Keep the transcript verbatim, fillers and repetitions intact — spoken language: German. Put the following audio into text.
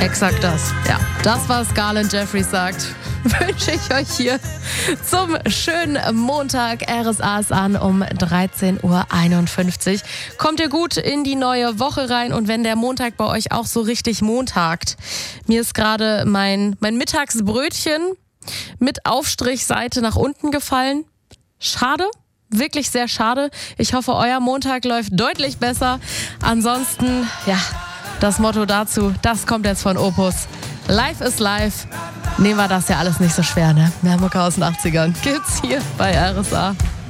Exakt das. Ja, das, was Garland Jeffries sagt, wünsche ich euch hier zum schönen Montag. R S A ist an um dreizehn Uhr einundfünfzig. Kommt ihr gut in die neue Woche rein und wenn der Montag bei euch auch so richtig montagt. Mir ist gerade mein, mein Mittagsbrötchen mit Aufstrichseite nach unten gefallen. Schade. Wirklich sehr schade. Ich hoffe, euer Montag läuft deutlich besser. Ansonsten, ja, das Motto dazu, das kommt jetzt von Opus. Life is life. Nehmen wir das ja alles nicht so schwer, ne? Mehr Mucke aus den achtzigern gibt's hier bei R S A.